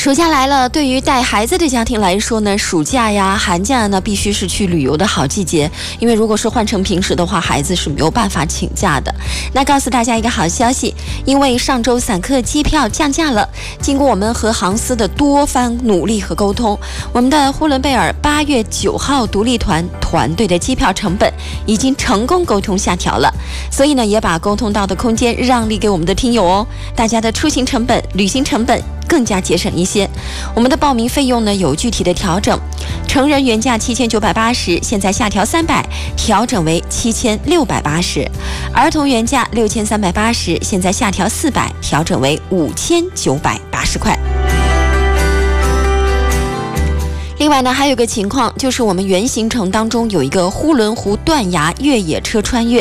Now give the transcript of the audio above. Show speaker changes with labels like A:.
A: 暑假来了，对于带孩子的家庭来说呢，暑假呀、寒假呢，必须是去旅游的好季节。因为如果是换成平时的话，孩子是没有办法请假的。那告诉大家一个好消息，因为上周散客机票降价了，经过我们和航司的多番努力和沟通，我们的呼伦贝尔8月9号独立团队的机票成本已经成功沟通下调了，所以呢，也把沟通到的空间让利给我们的听友哦，大家的出行成本、旅行成本更加节省一些。我们的报名费用呢有具体的调整，成人原价7980，现在下调300，调整为7680；儿童原价6380，现在下调400，调整为5980块。另外呢，还有个情况，就是我们原行程当中有一个呼伦湖断崖越野车穿越，